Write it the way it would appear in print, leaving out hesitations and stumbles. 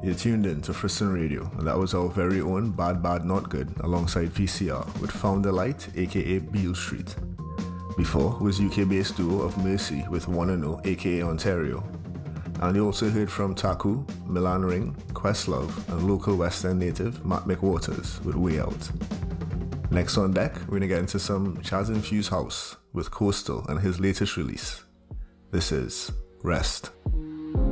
You're tuned in to Friston Radio, and that was our very own Bad Bad Not Good alongside PCR with Found the Light, aka Beale Street. Before was UK-based duo of Mercy with Wanna Know, aka Ontario. And you also heard from Taku, Milan Ring, Questlove, and local West End native Matt McWaters with Way Out. Next on deck, we're gonna get into some jazz-infused house with Coastal and his latest release. This is Rest.